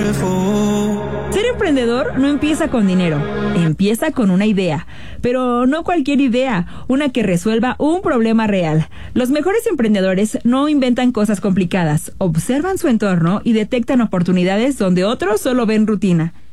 Ser emprendedor no empieza con dinero, empieza con una idea, pero no cualquier idea, una que resuelva un problema real. Los mejores emprendedores no inventan cosas complicadas, observan su entorno y detectan oportunidades donde otros solo ven rutina.